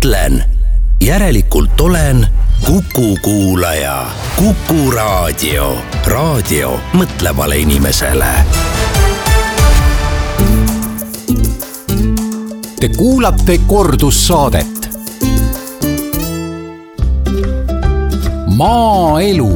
mõtlen, järelikult olen Kuku kuulaja. Kuku raadio. Raadio mõtlevale inimesele. Te kuulate kordussaadet. Maaelu.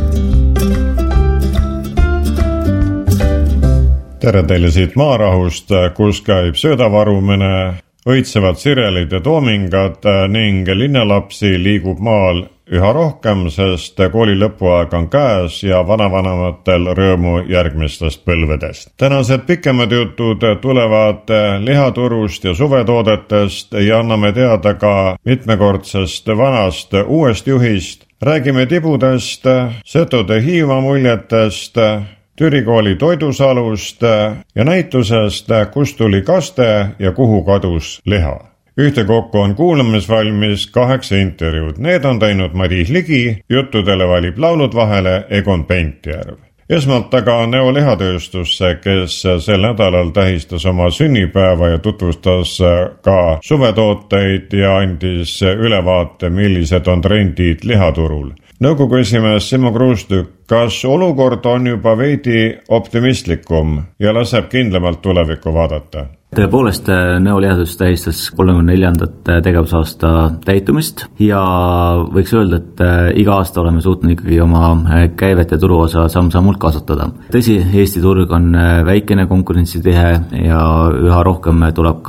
Tere teile siit Maarahust, kus käib söödavarumine, õitsevad sirelid ja toomingad ning linnalapsi liigub maal üha rohkem, sest kooli lõpuaeg on käes ja vanavanematel rõõmu järgmistest põlvedest. Tänased pikemad jutud tulevad lihaturust ja suvetoodetest ja anname teada ka mitmekordsest vanast uuest juhist. Räägime tibudest, Setode Hiiumaa muljetest, Türi kooli toidusalust ja näitusest, kust tuli kaste ja kuhu kadus liha. Ühtekokku on kuulamisvalmis 8 intervjuud. Need on teinud Madis Ligi, juttudele valib laulud vahele Egon Pentjärv. Esmalt aga Neo lihatööstusse, kes sel nädalal tähistas oma sünnipäeva ja tutvustas ka suvetooteid ja andis ülevaate, millised on trendid lihaturul. Nõukogu esimees Simo Kruustükk, kas olukord on juba veidi optimistlikum ja laseb kindlamalt tulevikku vaadata? Tõepoolest, Neo lihatööstus tähistas 34. tegevusaasta täitumist ja võiks öelda, et iga aasta oleme suutnud ikkagi oma käivet ja turuosa samm-sammult kasvatada. Tõsi, Eesti turg on väikene, konkurentsitihe ja üha rohkem tuleb ka